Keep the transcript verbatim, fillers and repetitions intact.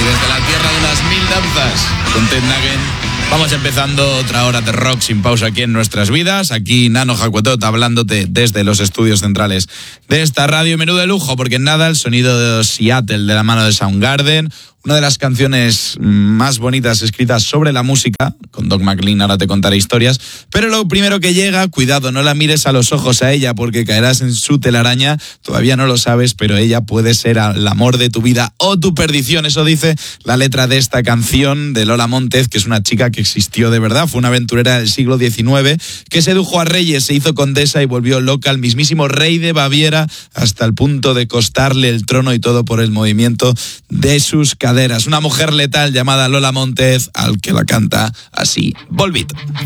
desde la tierra de las mil danzas, con Ted Nugent, vamos empezando otra hora de rock sin pausa aquí en nuestras vidas. Aquí Nano Jacuetot hablándote desde los estudios centrales de esta radio. Menú de lujo, porque en nada el sonido de Seattle de la mano de Soundgarden, una de las canciones más bonitas escritas sobre la música. Con Doc McLean ahora te contaré historias. Pero lo primero que llega, cuidado, no la mires a los ojos a ella porque caerás en su telaraña. Todavía no lo sabes, pero ella puede ser el amor de tu vida o tu perdición. Eso dice la letra de esta canción de Lola Montez, que es una chica que existió de verdad. Fue una aventurera del siglo diecinueve que sedujo a reyes, se hizo condesa y volvió loca al mismísimo rey de Baviera hasta el punto de costarle el trono, y todo por el movimiento de sus caderas. Una mujer letal llamada Lola Montez, al que la canta así, Volbeat.